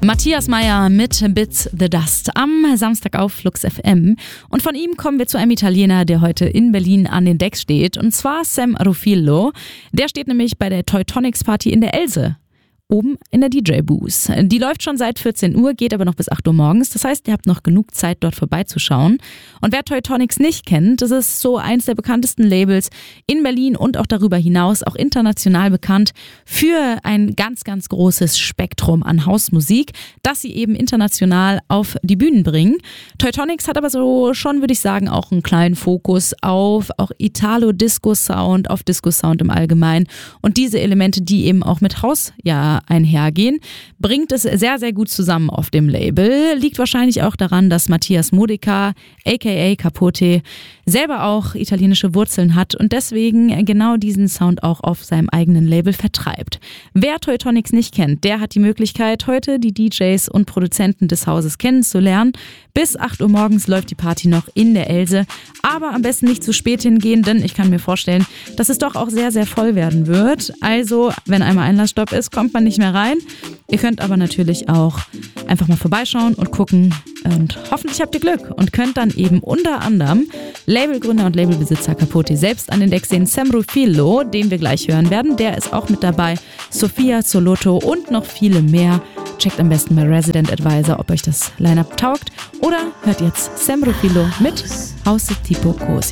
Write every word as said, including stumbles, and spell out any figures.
Matthias Meyer mit Bits the Dust am Samstag auf Flux F M. Und von ihm kommen wir zu einem Italiener, der heute in Berlin an den Decks steht. Und zwar Sam Rufillo. Der steht nämlich bei der Teutonics Party in der Else. Oben in der D J-Booth. Die läuft schon seit vierzehn Uhr, geht aber noch bis acht Uhr morgens. Das heißt, ihr habt noch genug Zeit, dort vorbeizuschauen. Und wer Teutonics nicht kennt, das ist so eins der bekanntesten Labels in Berlin und auch darüber hinaus, auch international bekannt, für ein ganz, ganz großes Spektrum an Hausmusik, das sie eben international auf die Bühnen bringen. Teutonics hat aber so schon, würde ich sagen, auch einen kleinen Fokus auf auch Italo-Disco-Sound, auf Disco-Sound im Allgemeinen. Und diese Elemente, die eben auch mit Haus, ja, einhergehen, bringt es sehr, sehr gut zusammen auf dem Label. Liegt wahrscheinlich auch daran, dass Matthias Modica, aka Capote, selber auch italienische Wurzeln hat und deswegen genau diesen Sound auch auf seinem eigenen Label vertreibt. Wer Teutonics nicht kennt, der hat die Möglichkeit, heute die D Js und Produzenten des Hauses kennenzulernen. Bis acht Uhr morgens läuft die Party noch in der Else, aber am besten nicht zu spät hingehen, denn ich kann mir vorstellen, dass es doch auch sehr, sehr voll werden wird. Also, wenn einmal Einlassstopp ist, kommt man nicht mehr rein. Ihr könnt aber natürlich auch einfach mal vorbeischauen und gucken und hoffentlich habt ihr Glück und könnt dann eben unter anderem Labelgründer und Labelbesitzer Capote selbst an den Decks sehen, Sam Rufillo, den wir gleich hören werden, der ist auch mit dabei, Sophia Solotto und noch viele mehr. Checkt am besten bei Resident Advisor, ob euch das Line-Up taugt oder hört jetzt Sam Rufillo mit House Tipo Cosi.